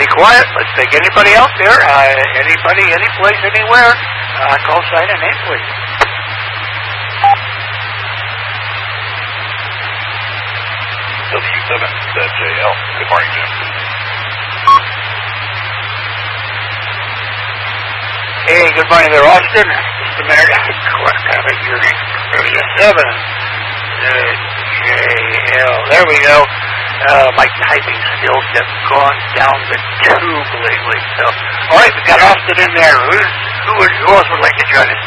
Pretty quiet. Let's take anybody out there. Anybody, any place, anywhere. Call sign and name, please. W7ZJL. Good morning, Jim. Hey, good morning there, Austin. Just a minute. Have it here. W7ZJL. There we go. My typing skills have gone down the tube lately. So, all right, we got Austin in there. Who else would like to join us?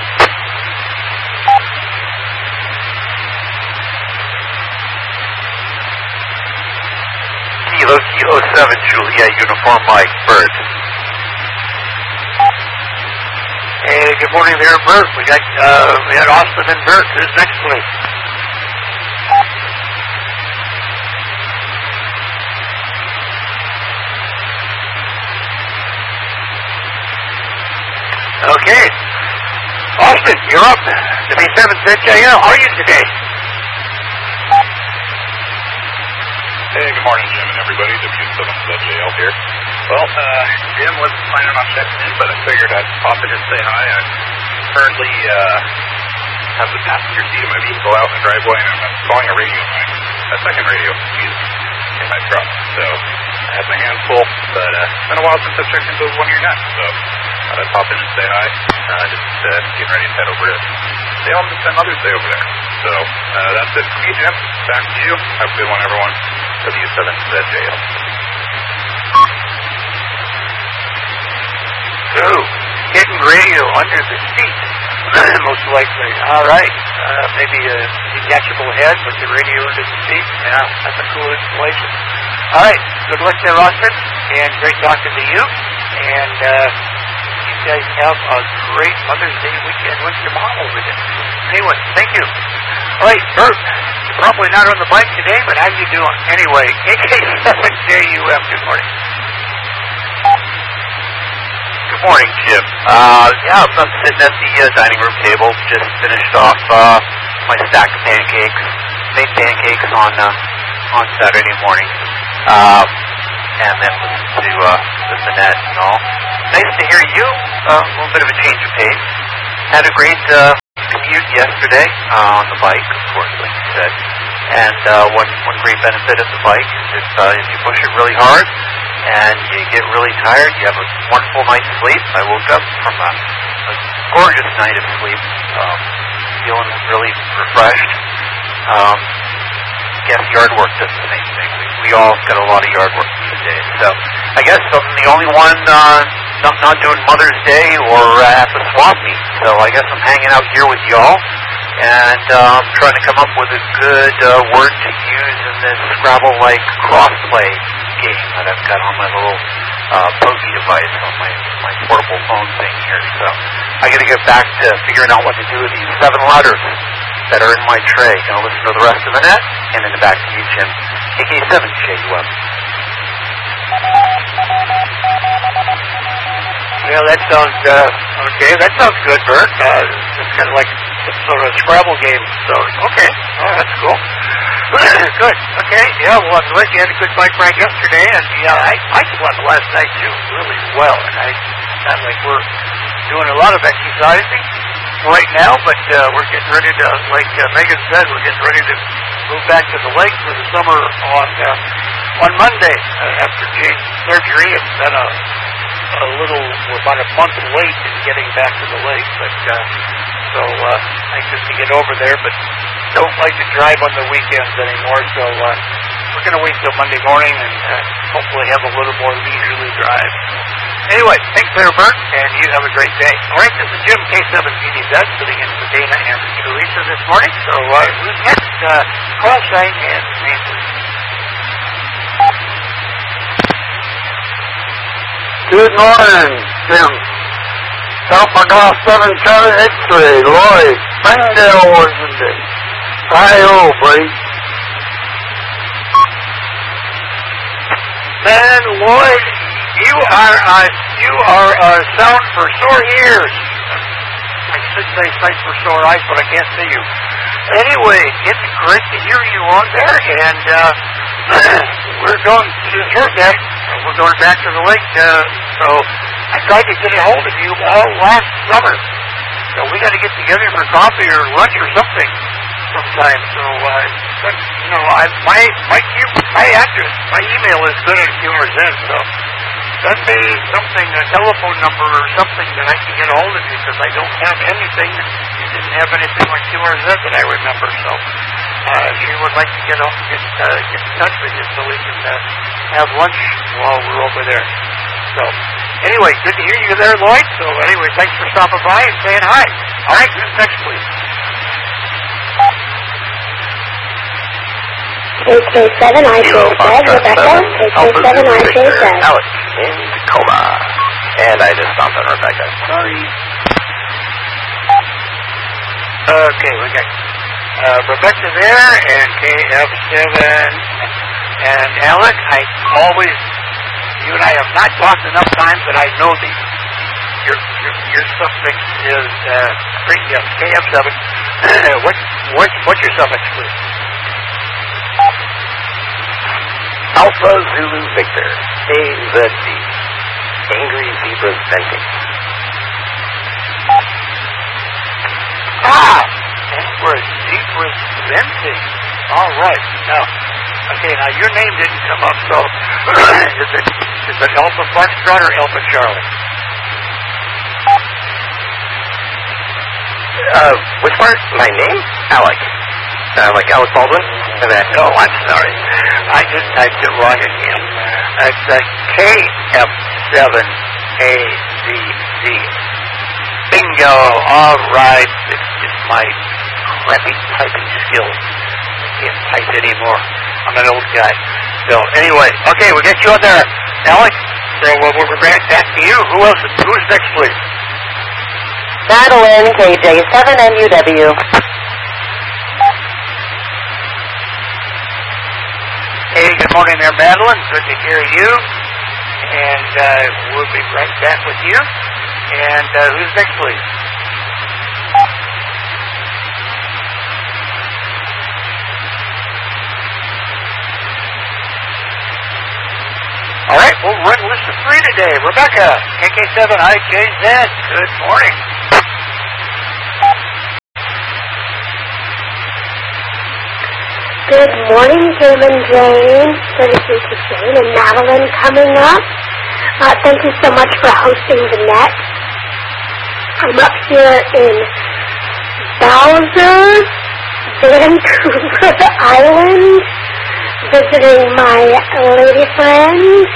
Kilo 7, Juliet, Uniform Mike, Bert. Hey, good morning there, Bert. We got Austin and Bert. Who's next, please? Okay. Austin, you're up. W7ZJL, how are you today? Hey, good morning, Jim and everybody. W7ZJL here. Well, Jim wasn't planning on checking in, but I figured I'd pop in and say hi. I currently have the passenger seat of my vehicle out in the driveway, and I'm installing a radio, a second radio, in my truck. So I have my hands full, but it's been a while since I've checked into one of your nets, so thought I'd pop in and say hi. Just getting ready to head over to Salem to spend Mother's Day over there. So that's it for me, Jim. Back to you. Have a good one, everyone. W7ZJL. So, hidden radio under the seat, most likely. All right. Maybe a detachable head with the radio under the seat. Yeah, that's a cool installation. All right. Good luck there, Austin. And great talking to you. And you guys have a great Mother's Day weekend with your mom over there. Anyway, thank you. All right, Bert. You're probably not on the bike today, but how you doing? Anyway, AK7JUF, good morning. Good morning, Jim. Yeah, I'm sitting at the dining room table. Just finished off my stack of pancakes. Made pancakes on Saturday morning. And then listened to the net and all. Nice to hear you. A little bit of a change of pace. Had a great commute yesterday on the bike, of course, like you said. And one great benefit of the bike is if you push it really hard and you get really tired, you have a wonderful night's sleep. I woke up from a gorgeous night of sleep, feeling really refreshed. Guess yard work does the same thing. We all got a lot of yard work these days. So I guess I'm the only one not doing Mother's Day or at the swap meet. So I guess I'm hanging out here with y'all and trying to come up with a good word to use in this Scrabble-like crossplay game that I've got on my little pokey device on my portable phone thing here. So I got to get back to figuring out what to do with these 7 letters that are in my tray. Gonna listen to the rest of the net, and then back to you, Jim. AK7JUF. Yeah, that sounds okay. That sounds good, Bert. It's kind of like some sort of Scrabble game. So okay, that's cool. Good. Okay. Yeah. Well, I'm glad you had a good bike ride yesterday, and yeah, I slept last night too, really well, and I sound like we're doing a lot of exercising right now, but we're getting ready to, like Megan said, we're getting ready to move back to the lake for the summer on Monday after Jane's surgery. It's been we're about a month late in getting back to the lake, but so anxious to get over there, but don't like to drive on the weekends anymore, so we're going to wait till Monday morning and hopefully have a little more leisurely drive. Anyway, thanks there, Bert, and you have a great day. All right, this is Jim, K7PDZ, sitting in for Dana and Teresa this morning. So who's next? Call sign and name, please. Good morning, Jim. South McGraw 7 Lloyd, Springdale, Washington. Hi-oh, buddy. Man, Lloyd, you are a sound for sore ears. I should say sight for sore eyes, but I can't see you. Anyway, it's great to hear you on there, and we're going to hear that. We're going back to the lake. So I tried to get a hold of you all last summer. So we got to get together for coffee or lunch or something sometime. So, my address, my email is good at Humor's End. So send me something, a telephone number or something that I can get a hold of you, because I don't have anything. You didn't have anything like Humor's End that I remember. So she would like to get in touch with you so we can have lunch while we're over there. So anyway, good to hear you there, Lloyd. So anyway, thanks for stopping by and saying hi. All right, who's next, please? KK7, IJ7, Rebecca. KK7, IJ7. Alex in Tacoma. And I just stopped on Rebecca. Sorry. Okay, we got Rebecca there, and KF7, and Alex. You and I have not talked enough times that I know your suffix is KF7. What's your suffix, please? Alpha Zulu Victor. AZD. Angry Zebras Venting. Angry Zebras Venting. All right. Now your name didn't come up, so is it Alpha Foxtrot or Alpha Charlie? Which part? My name? Alec. Like Alec Baldwin? Oh, I'm sorry. I just typed it wrong again. It's KF7AZZ. Bingo. All right. It's my crappy typing skills. I can't type anymore. I'm an old guy. So anyway, okay, we'll get you on there, Alex. So we're back to you. Who's next, please? Madeline, KJ7NUW. Hey, good morning there, Madeline. Good to hear you. And we'll be right back with you. And who's next, please? All right, we'll run list of 3 today. Rebecca, KK7IJZ, good morning. Good morning, Jim and Jane. Good to see you, Jane and Madeline coming up. Thank you so much for hosting the net. I'm up here in Bowser, Vancouver Island, visiting my lady friend.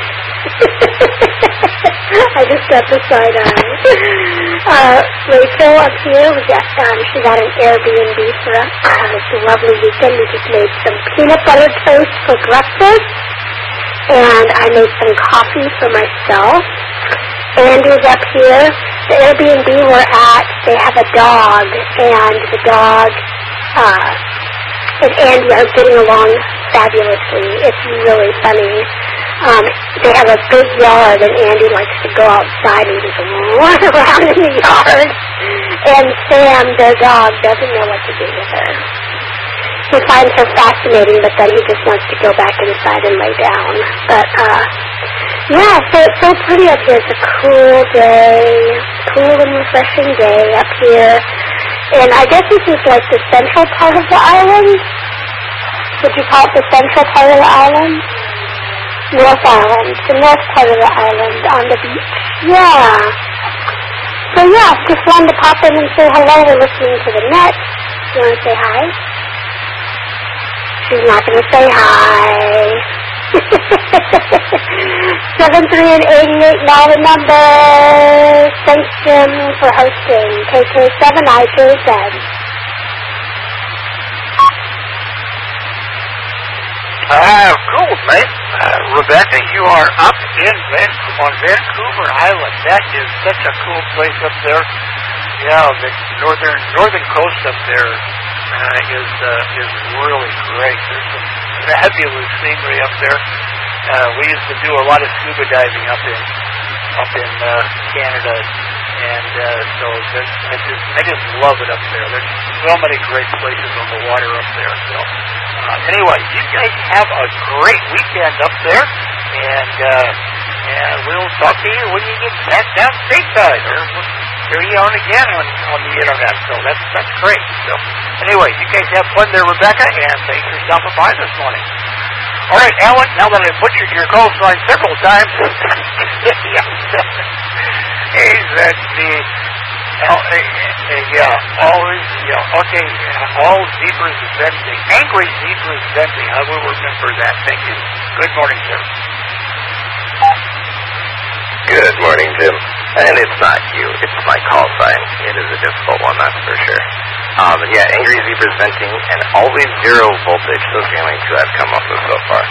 I just got the side eye. Rachel up here, she got an Airbnb for us. It's a lovely weekend. We just made some peanut butter toast for breakfast, and I made some coffee for myself. Andy's up here. The Airbnb we're at, they have a dog, and the dog and Andy are getting along fabulously. It's really funny. They have a big yard, and Andy likes to go outside and just run around in the yard. And Sam, their dog, doesn't know what to do with her. He finds her fascinating, but then he just wants to go back inside and lay down. But, yeah, so it's so pretty up here. It's a cool day, cool and refreshing day up here. And I guess this is like the central part of the island. Would you call it the central part of the island? North Island, the north part of the island on the beach. Yeah. So yeah, just wanted to pop in and say hello. We're listening to the net. You want to say hi? She's not going to say hi. 73 and 88 now the numbers. Thanks, Jim, for hosting. KK7IJZ. Cool, mate. Rebecca, you are up in on Vancouver Island. That is such a cool place up there. Yeah, the northern coast up there is really great. There's some fabulous scenery up there. We used to do a lot of scuba diving up in Canada, and so I just love it up there. There's so many great places on the water up there. So anyway, you guys have a great weekend up there, and and we'll talk to you when you get back down stateside, or here you on again on the internet. So that's great. So anyway, you guys have fun there, Rebecca, and thanks for stopping by this morning. All right, Alan, now that I've butchered your call sign several times, he said all zebras is empty. Angry zebras is empty. I will remember that. Thank you. Good morning, sir. Good morning, Jim. And it's not you, it's my call sign. It is a difficult one, that's for sure. Angry zebras venting and always zero voltage. Those are the only two I've come up with so far.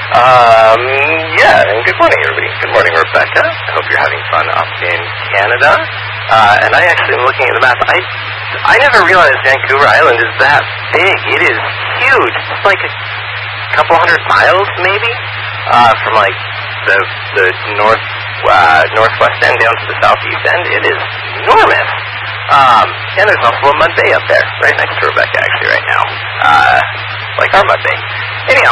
And good morning, everybody. Good morning, Rebecca. I hope you're having fun up in Canada. And I actually am looking at the map. I never realized Vancouver Island is that big. It is huge. It's like a couple 100 miles, maybe, from like the northwest end down to the southeast end. It is enormous. And there's also a mud bay up there, right next to Rebecca, actually, right now. Like our mud bay. Anyhow,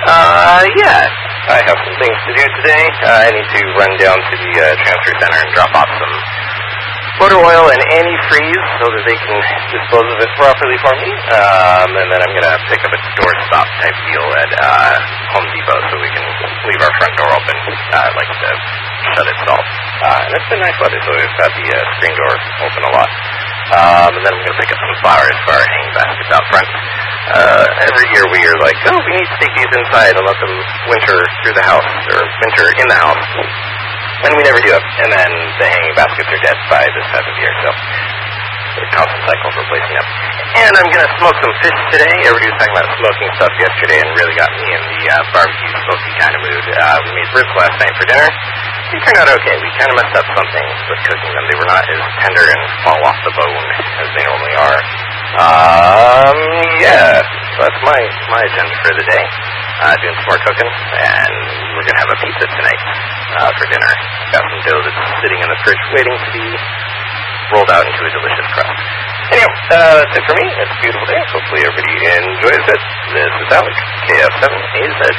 I have some things to do today. I need to run down to the transfer center and drop off some motor oil and antifreeze so that they can dispose of it properly for me. And then I'm going to pick up a doorstop type deal at Home Depot so we can leave our front door open. I like to shut itself. And it's been nice weather, so we've got the screen door open a lot. And then I'm going to pick up some flowers for our hanging baskets out front. Every year we are like, we need to take these inside and let them winter through the house, or winter in the house. And we never do it. And then the hanging baskets are dead by this time of year, so it's a constant cycle of replacing them. And I'm going to smoke some fish today. Everybody was talking about smoking stuff yesterday and really got me in the barbecue smoky kind of mood. We made ribs last night for dinner. They turned out okay. We kind of messed up something with cooking them. They were not as tender and fall off the bone as they normally are. So that's my agenda for the day. Doing some more cooking, and we're going to have a pizza tonight for dinner. Got some dough that's sitting in the fridge waiting to be rolled out into a delicious crust. Anyway, that's it for me. It's a beautiful day. Hopefully everybody enjoys it. This is Alex, KF7AZZ.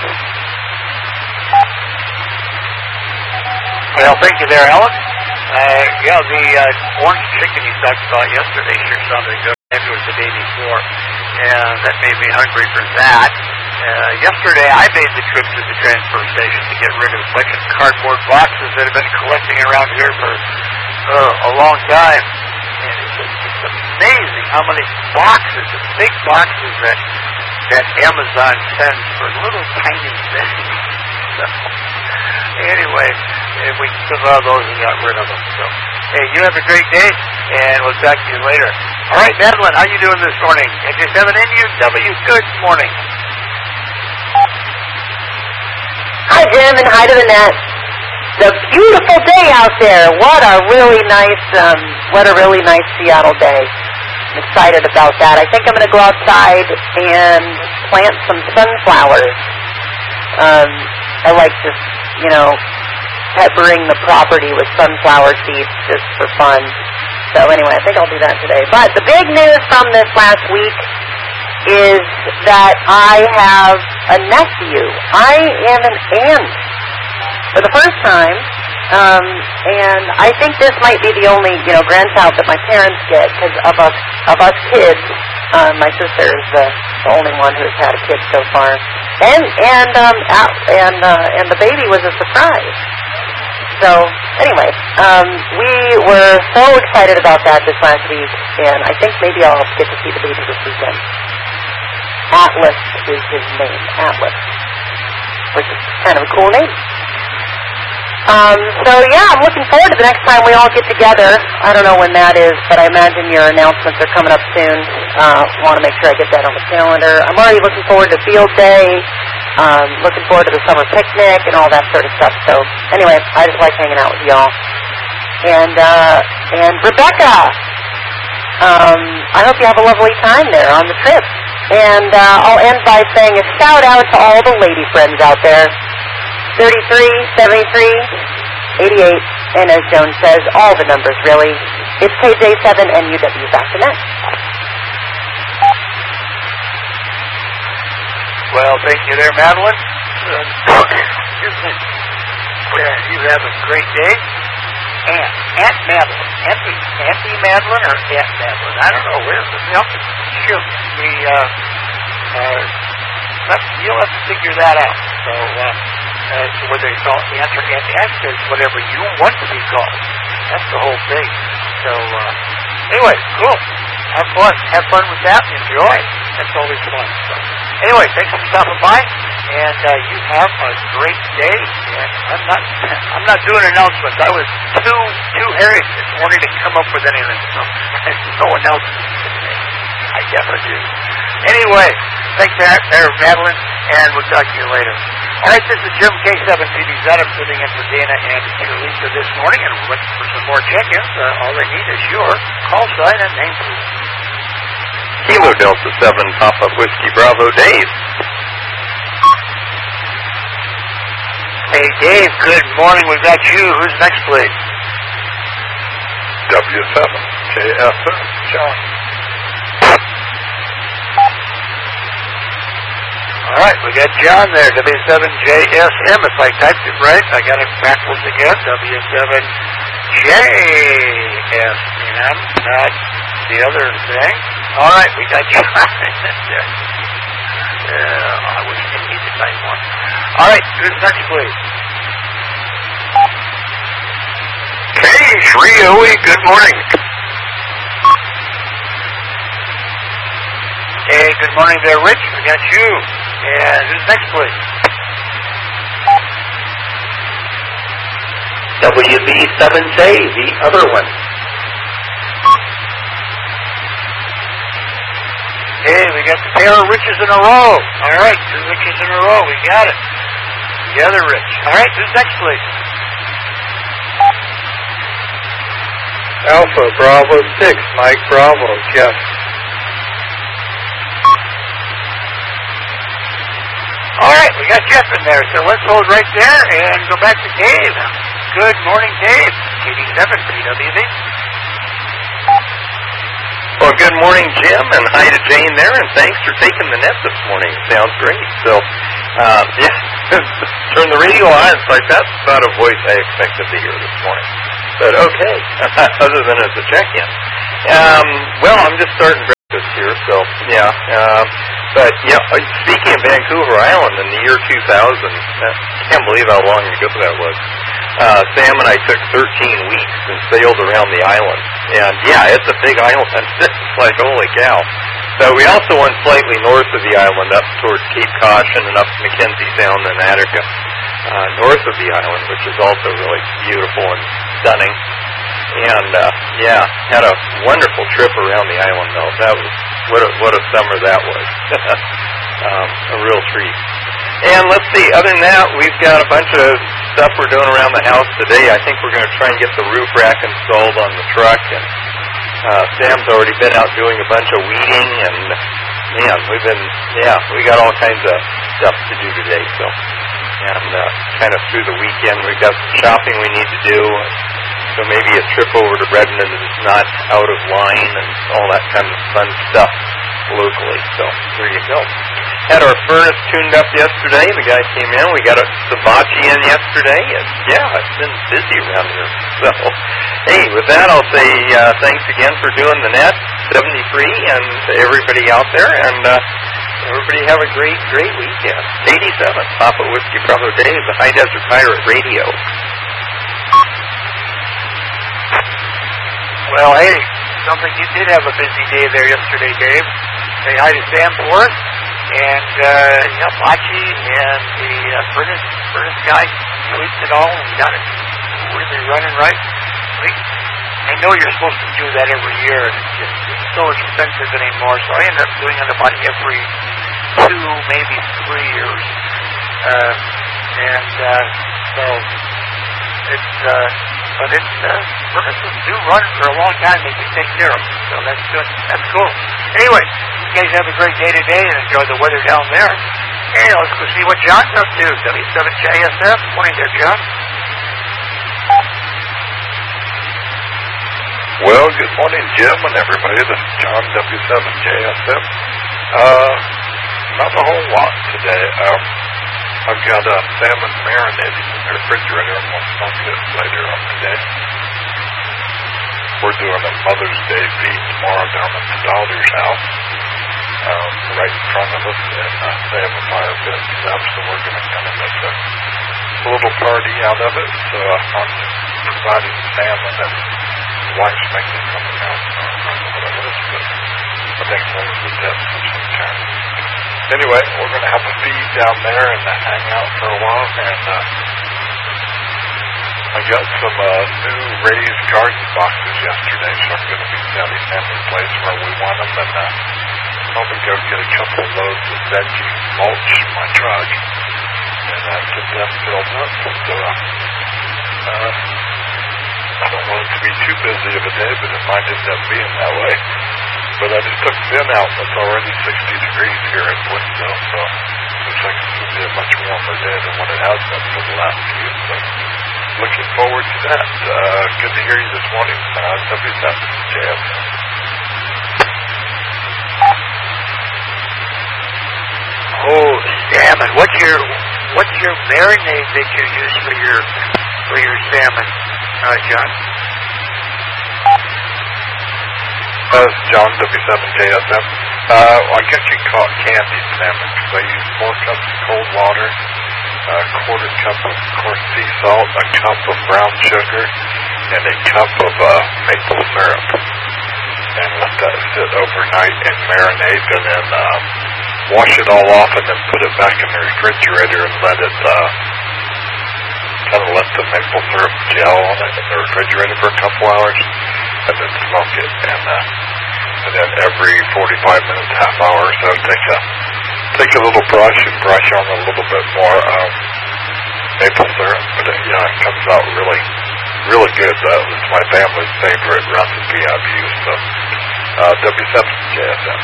Well, thank you there, Alan. The orange chicken you talked about yesterday sure sounded good. Maybe it was the day before, and that made me hungry for that. Yesterday I made the trip to the transfer station to get rid of a bunch of cardboard boxes that have been collecting around here for a long time. And it's amazing how many boxes, big boxes that Amazon sends for little tiny things. So, anyway, we took all those and got rid of them. So, hey, you have a great day, and we'll talk to you later. All right, Madeline, how you doing this morning? NJ7NUW, good morning. Hi, Jim, and hi to the net. It's a beautiful day out there. What a really nice Seattle day. I'm excited about that. I think I'm going to go outside and plant some sunflowers. I like just, peppering the property with sunflower seeds just for fun. So anyway, I think I'll do that today. But the big news from this last week is that I have a nephew. I am an aunt for the first time, and I think this might be the only, grandchild that my parents get, because of us kids, my sister is the only one who's had a kid so far, and the baby was a surprise. So anyway, we were so excited about that this last week, and I think maybe I'll get to see the baby this weekend. Atlas is his name, Atlas, which is kind of a cool name. I'm looking forward to the next time we all get together. I don't know when that is, but I imagine your announcements are coming up soon. Want to make sure I get that on the calendar. I'm already looking forward to field day, looking forward to the summer picnic and all that sort of stuff. So anyway, I just like hanging out with y'all. And Rebecca, I hope you have a lovely time there on the trip. And I'll end by saying a shout out to all the lady friends out there. 33, 73, 88, and as Joan says, all the numbers really. It's KJ7 and UW.net. Well, thank you there, Madeline. Excuse me. have a great day. Aunt Madeline. Auntie Madeline or Aunt Madeline? I don't know. Where's the milk? Shoot. You'll have to figure that out. So, whether you call it Aunt or Auntie, I said whatever you want to be called. That's the whole thing. So, anyway, cool. Have fun. Have fun with that. Enjoy. That's always fun. So, anyway, thanks for stopping by, and you have a great day. And I'm not doing announcements. I was too hairy this morning to come up with anything. So there's no announcements today. I never do. Anyway, thanks there, Madeline, and we'll talk to you later. All right, this is Jim K7PDZ. I'm sitting in for Dana and Teresa this morning, and we're looking for some more check-ins. All they need is your call sign and name, please. Kilo Delta 7, Papa Whiskey Bravo, Dave. Hey, Dave, good morning. We've got you. Who's next, please? W7, JSM, John. All right, we got John there, W7JSM. If I typed it right, I got it backwards again, W7JSM, not the other thing. All right, we got John there. I wish I needed to type more. All right, who's next, please? K3OE, good morning. Hey, good morning there, Rich. We got you. And who's next, please? WB7J, the other one. Hey, we got the pair of Riches in a row. All right, 2 Riches in a row. We got it. The other Rich. All right, who's next, please? Alpha Bravo 6, Mike Bravo, Jeff. All right, we got Jeff in there, so let's hold right there and go back to Dave. Good morning, Dave. KD7, PWB. Well, good morning, Jim, and hi to Jane there, and thanks for taking the net this morning. Sounds great. So, turn the radio on. It's like, that's not a voice I expected to hear this morning. But okay, other than as a check-in. Well, I'm just starting breakfast here, so, yeah. But, yeah, speaking of Vancouver Island in the year 2000, I can't believe how long ago that was. Sam and I took 13 weeks and sailed around the island. And, yeah, it's a big island. It's like, holy cow. So we also went slightly north of the island, up towards Cape Caution and up to Mackenzie Sound and Attica, north of the island, which is also really beautiful and stunning. And, yeah, had a wonderful trip around the island, though. That was, what a summer that was. A real treat. And let's see, other than that, we've got a bunch of stuff we're doing around the house today. I think we're going to try and get the roof rack installed on the truck. And Sam's already been out doing a bunch of weeding. And, man, we got all kinds of stuff to do today. So, and kind of through the weekend, we've got some shopping we need to do. So maybe a trip over to Redmond is not out of line and all that kind of fun stuff locally. So there you go. Had our furnace tuned up yesterday. The guy came in. We got a hibachi in yesterday. And yeah, it's been busy around here. So, hey, with that, I'll say thanks again for doing the net, 73, and to everybody out there. And everybody have a great, great weekend. 87, Papa Whiskey Bravo Day is the High Desert Pirate Radio. Well, hey, sounds like you did have a busy day there yesterday, Dave. Say hi to Sam for us. And, Bachi and the furnace guy tweaked it all and got it really running right. I know you're supposed to do that every year, and it's so expensive anymore, so I end up doing it about every 2, maybe 3 years. So it's, furnaces do run for a long time. They can take care of them, so that's good. That's cool. Anyway, you guys have a great day today and enjoy the weather down there. Hey, let's go see what John's up to. W7JSF. Morning there, John. Well, good morning, Jim and everybody. This is John, W7JSF. Not a whole lot today. I've got salmon marinated in the refrigerator. I'm going to smoke it later on today. We're doing a Mother's Day feed tomorrow down at the daughter's house, right in front of us, and they have a fire pit and stuff, so we're going to kind of make a little party out of it. So I'm providing salmon that the wife's making coming out. I don't know what it is, but I think one of the depths of some kind. Anyway, we're going to have a feed down there and hang out for a while, and I got some new raised garden boxes yesterday, so I'm going to be sending them to the place where we want them, and probably go get a couple of loads of veggie mulch in my truck, and get them filled up. So I don't want it to be too busy of a day, but it might end up being that way. But I just took Ben out. It's already 60 degrees here in Woodville, so it looks like it's going to be a much warmer day than what it has been for the last few. So looking forward to that. Good to hear you this morning. WSJS. Oh, salmon. What's your marinade that you use for your salmon, John? John, W7JSM. I guess you call it candied salmon because I use 4 cups of cold water, a quarter cup of coarse sea salt, a cup of brown sugar, and a cup of maple syrup. And let that sit overnight and marinate, and then wash it all off, and then put it back in the refrigerator and let it kind of let the maple syrup gel on it in the refrigerator for a couple hours, and then smoke it. And then every 45 minutes, half hour or so, take a little brush and brush on a little bit more maple syrup. But it comes out really, really good. It's my family's favorite recipe I've used. So W7JSM.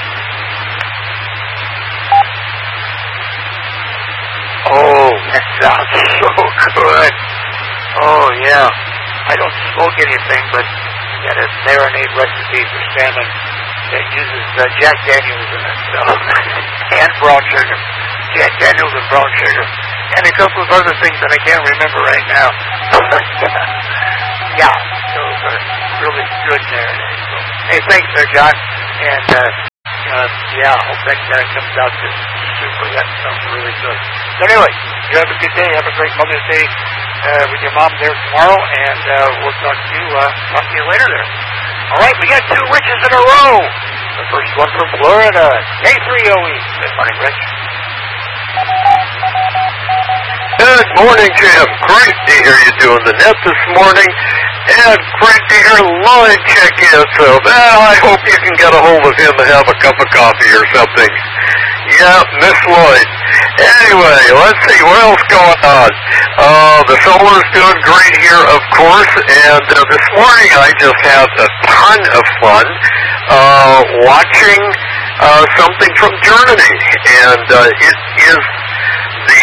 Oh, that sounds so good. Oh, yeah. I don't smoke anything, but I got a marinade recipe for salmon that uses Jack Daniels in it, so, and brown sugar. Jack Daniels and brown sugar. And a couple of other things that I can't remember right now. Yeah, those are really good marinades. So, hey, thanks there, John. And, hope that comes out just super. That sounds really good. So anyway, you have a good day. Have a great Mother's Day with your mom there tomorrow, and we'll talk to you later there. All right, we got 2 Riches in a row. The first one from Florida, K3OE. Good morning, Rich. Good morning, Jim. Great to hear you doing the net this morning, and great to hear Lloyd check in. So, I hope you can get a hold of him and have a cup of coffee or something. Yeah, Miss Lloyd. Anyway, let's see what else going on. The solar's doing great here, of course, and this morning I just had a ton of fun watching something from Germany, and it is the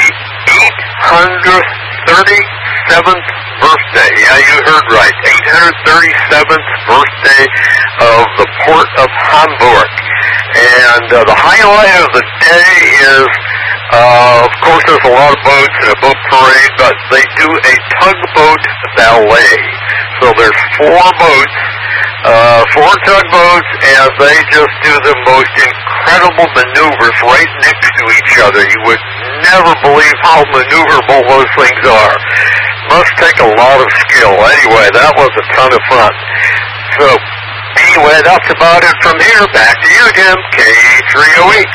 837th birthday. Yeah, you heard right. 837th birthday of the Port of Hamburg. And the highlight of the day is, of course, there's a lot of boats and a boat parade, but they do a tugboat ballet. So there's 4 boats, 4 tugboats, and they just do the most incredible maneuvers right next to each other. You would never believe how maneuverable those things are. Must take a lot of skill. Anyway, that was a ton of fun. So, anyway, that's about it from here. Back to you, Jim. K3OE.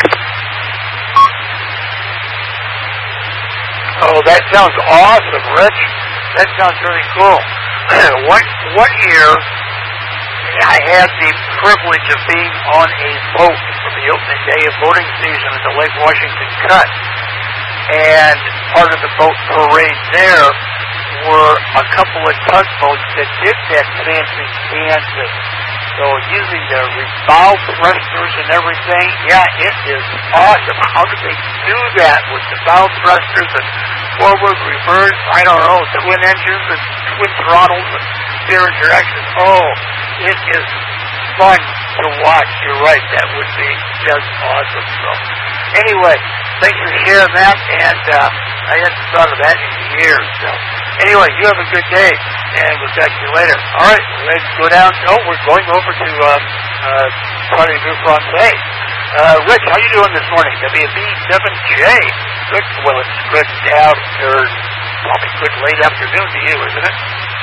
Oh, that sounds awesome, Rich. That sounds really cool. One year, I had the privilege of being on a boat for the opening day of boating season at the Lake Washington Cut. And part of the boat parade there were a couple of tugboats that did that fancy dancing. So using the bow thrusters and everything, yeah, it is awesome. How do they do that with the bow thrusters and forward, reverse, I don't know, twin engines and twin throttles and steering direction? Oh, it is fun to watch. You're right, that would be just awesome. So anyway, thanks for sharing that, and I hadn't thought of that in years. So, anyway, you have a good day, and we'll talk to you later. All right, let's go down. Oh, we're going over to Party-Vu Francais. Rich, how you doing this morning? WB7J. Good. Well, it's good probably good late afternoon to you, isn't it?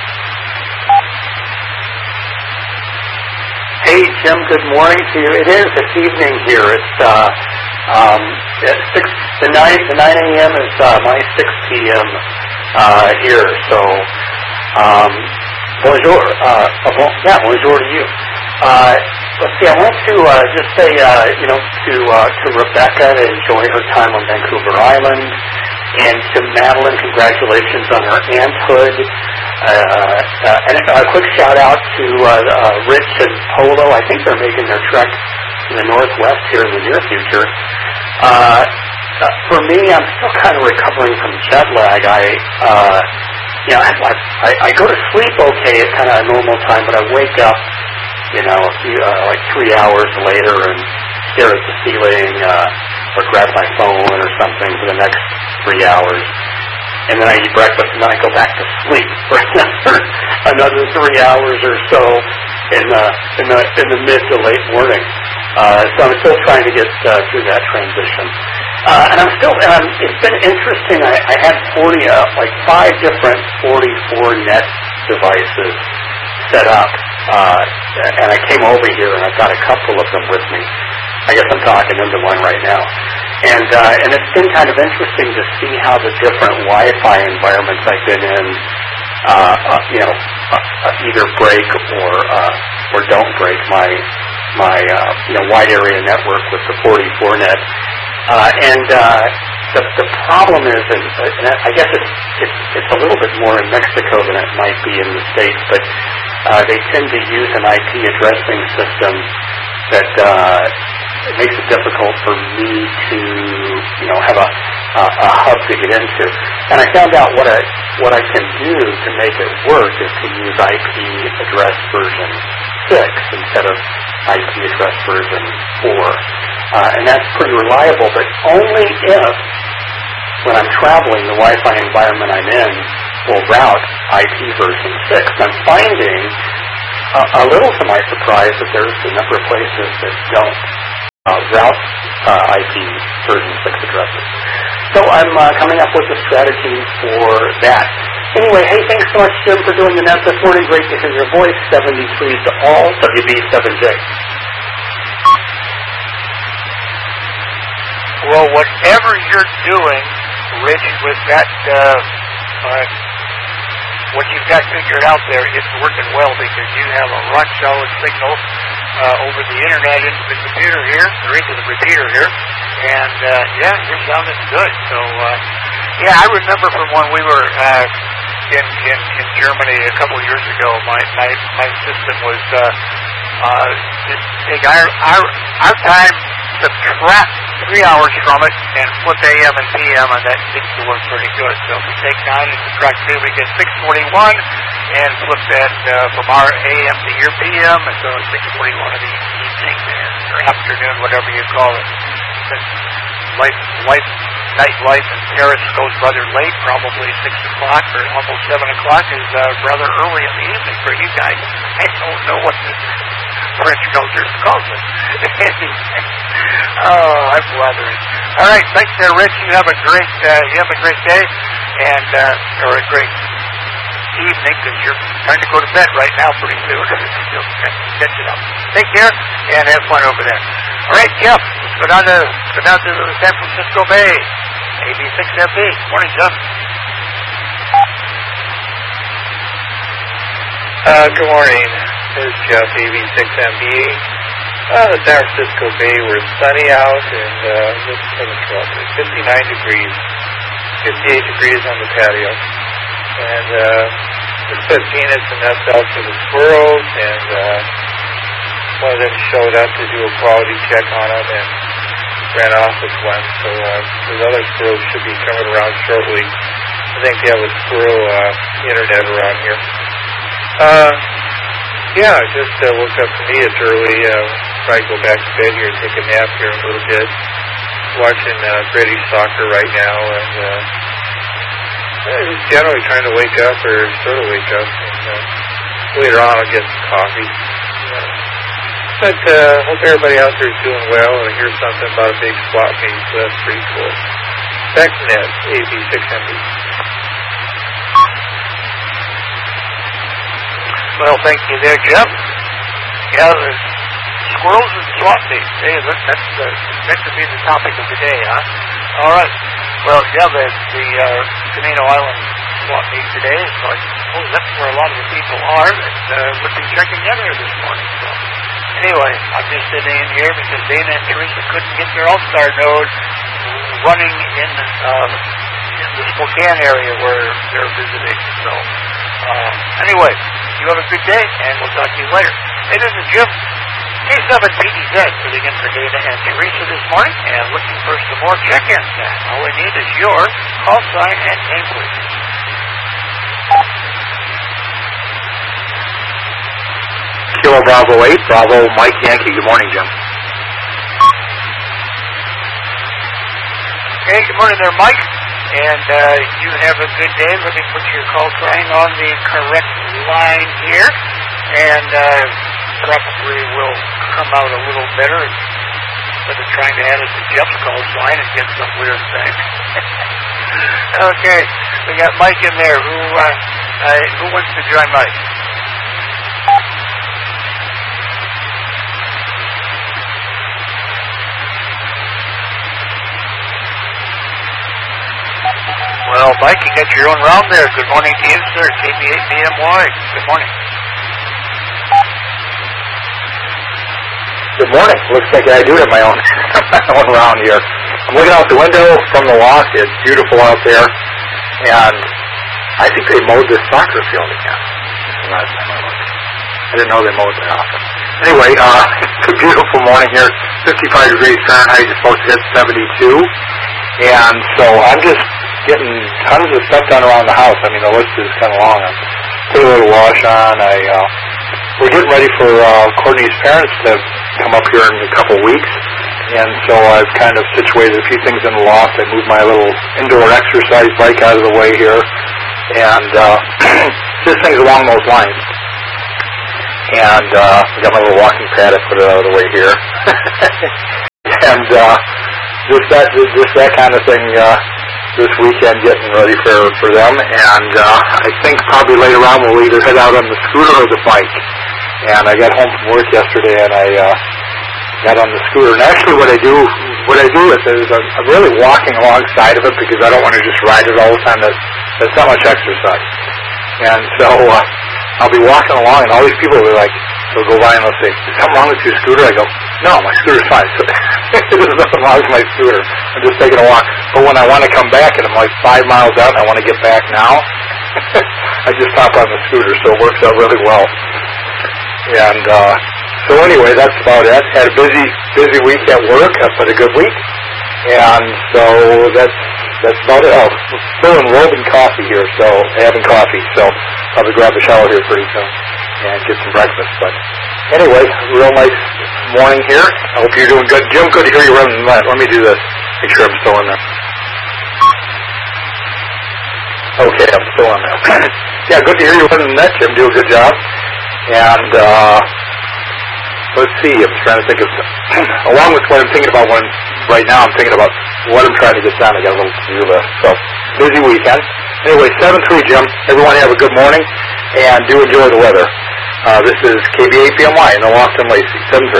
Hey, Jim, good morning to you. It is. It's evening here. It's the 9 a.m. is my 6 p.m. Here. So, bonjour. Bonjour to you. Let's see. I want to just say, to Rebecca to enjoy her time on Vancouver Island, and to Madeline, congratulations on her aunthood. And a quick shout out to Rich and Polo. I think they're making their trek to the Northwest here in the near future. For me, I'm still kind of recovering from jet lag. I go to sleep okay at kind of a normal time, but I wake up, like 3 hours later and stare at the ceiling or grab my phone or something for the next 3 hours. And then I eat breakfast, and then I go back to sleep for another 3 hours or so in the mid to late morning. So I'm still trying to get through that transition. And it's been interesting. I had 5 different 44-net devices set up, and I came over here, and I've got a couple of them with me. I guess I'm talking into one right now. And it's been kind of interesting to see how the different Wi-Fi environments I've been in, either break or don't break my wide area network with the 44-net. The problem is, and I guess it's a little bit more in Mexico than it might be in the States, but they tend to use an IP addressing system that it makes it difficult for me to, have a hub to get into. And I found out what I can do to make it work is to use IP address version 6 instead of IP address version 4. And that's pretty reliable, but only if, when I'm traveling, the Wi-Fi environment I'm in will route IP version 6. And I'm finding, a little to my surprise, that there's a number of places that don't route IP version 6 addresses. So I'm coming up with a strategy for that. Anyway, hey, thanks so much, Jim, for doing the net this morning. Great to hear your voice. 73 to all, WB7J. Well, whatever you're doing, Rich, with that, what you've got figured out there, it's working well because you have a rock solid signal over the internet into the computer here, or into the repeater here, and you're sounding good. So, I remember from when we were in Germany a couple of years ago, my system was just take our time, subtract 3 hours from it, and flip AM and PM, and that seems to work pretty good. So if we take 9 and subtract 2, we get 641, and flip that from our AM to your PM, and so 641 of the evening or afternoon, whatever you call it. Nightlife in Paris goes rather late, probably 6 o'clock or almost 7 o'clock is rather early in the evening for you guys. I don't know what the French culture calls it. Oh, I'm blathering. All right, thanks there, Rich. You have a great day, and or a great evening, because you're trying to go to bed right now pretty soon. You'll catch it up. Take care and have fun over there. All right, Jeff, let's go down to the San Francisco Bay. AB6FB. Morning, Jeff. Good morning. This is Jeff, AB6MB. The San Francisco Bay, we're sunny out, and it's 59 degrees, 58 degrees on the patio. And just put peanuts and nuts out for the squirrels, and one of them showed up to do a quality check on them and ran off with one. So those other squirrels should be coming around shortly. I think they have a squirrel internet around here. Just woke up to me. It's early. Probably go back to bed here and take a nap here in a little bit. Watching British soccer right now, and Just generally trying to wake up or sort of wake up, and later on I'll get some coffee. But hope everybody out there is doing well. I hear something about a big SWAT meet, so that's pretty cool. Back to Ned, AB 6MB. Well, thank you there, Jeff. Yeah, the squirrels and SWAT meets. Hey, that could be the topic of the day, huh? All right. Well, yeah, the Camino Island SWAT meet today. So I suppose that's where a lot of the people are that would be checking in here this morning. So anyway, I'm just sitting in here because Dana and Teresa couldn't get their All-Star node running in the Spokane area where they're visiting. So anyway, you have a good day, and we'll talk to you later. Hey, this is Jim, K7PDZ, sitting in for Dana and Teresa this morning, and looking for some more check-ins. All we need is your call sign and name, please. Kilo Bravo 8, Bravo Mike Yankee. Good morning, Jim. Hey, good morning there, Mike. And you have a good day. Let me put your call sign on the correct line here. And probably will come out a little better instead of trying to add it to Jeff's call sign and get some weird thing. Okay, we got Mike in there. Who wants to join Mike? Well, Mike, you got your own round there. Good morning to you, sir. KB8BMY. Good morning. Good morning. Looks like I do have my own round here. I'm looking out the window from the loft. It's beautiful out there. And I think they mowed this soccer field again. I didn't know they mowed that often. Anyway, it's a beautiful morning here. 55 degrees Fahrenheit. It's supposed to hit 72. And so I'm just getting tons of stuff done around the house. I mean, the list is kind of long. I put a little wash on. We're getting ready for Courtney's parents to come up here in a couple weeks. And so I've kind of situated a few things in the loft. I moved my little indoor exercise bike out of the way here. And just things along those lines. And I got my little walking pad. I put it out of the way here. And just that kind of thing this weekend, getting ready for them. And I think probably later on we'll either head out on the scooter or the bike. And I got home from work yesterday, and I got on the scooter. And actually what I do is I'm really walking alongside of it because I don't want to just ride it all the time. That's not much exercise. And so I'll be walking along, and all these people will be like, they'll go by and they'll say, is something wrong with your scooter? I go, no, my scooter's fine. So there's nothing wrong with my scooter. I'm just taking a walk. But when I want to come back, and I'm like 5 miles out, and I want to get back now, I just hop on the scooter, so it works out really well. And so anyway, that's about it. Had a busy week at work, but a good week. And so that's about it. Oh, still enrolled in coffee here, so having coffee. So I'll be grab a shower here pretty soon and get some breakfast. But anyway, real nice morning here. I hope you're doing good. Jim, good to hear you running the net. Let me do this. Make sure I'm still in there. Okay, I'm still in there. Yeah, good to hear you running the net, Jim. Do a good job. And let's see, I'm trying to think of, along with what I'm thinking about right now, I'm thinking about what I'm trying to get done. I got a little to-do list. So, busy weekend. Anyway, 7-3, Jim. Everyone have a good morning, and do enjoy the weather. This is KB8BMY in the Loft and Lacey, 7-3.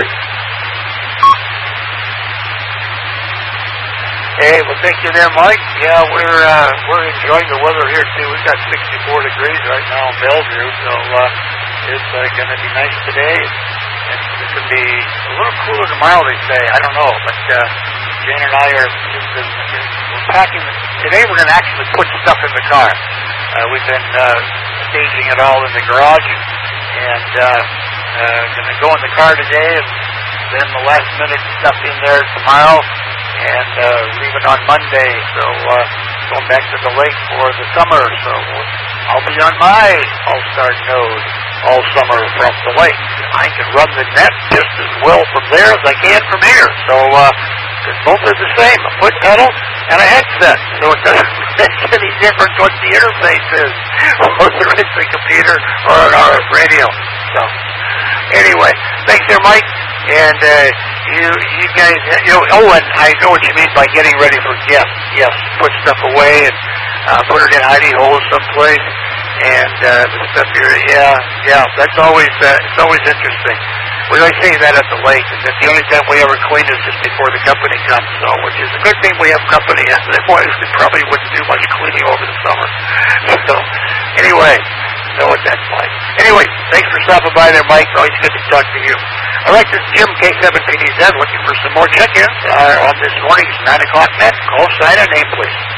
Hey, well, thank you there, Mike. Yeah, we're enjoying the weather here, too. We've got 64 degrees right now in Bellevue, so it's going to be nice today. It could be a little cooler tomorrow, they say. I don't know, but Jane and I are just we're packing. Today we're going to actually put stuff in the car. We've been staging it all in the garage, and going to go in the car today, and then the last minute stuff in there tomorrow, and leave it on Monday. So going back to the lake for the summer. So I'll be on my All-Star node all summer from the lake. I can run the net just as well from there as I can from here. So both are the same, a foot pedal and a headset. So it doesn't makes any difference what the interface is, whether it's a computer or an RF radio. So, anyway, thanks there, Mike. And you guys, and I know what you mean by getting ready for guests. Yes, put stuff away and put it in hidey holes someplace. And the stuff here, that's always it's always interesting. We always say that at the lake, and that the only time we ever clean is just before the company comes, so which is a good thing we have company. Otherwise, we probably wouldn't do much cleaning over the summer. So, anyway, know what that's like. Anyway, thanks for stopping by there, Mike. Always good to talk to you. All right, this is Jim, K7PDZ, looking for some more check-ins on this morning's 9 o'clock net. Call sign and name, please.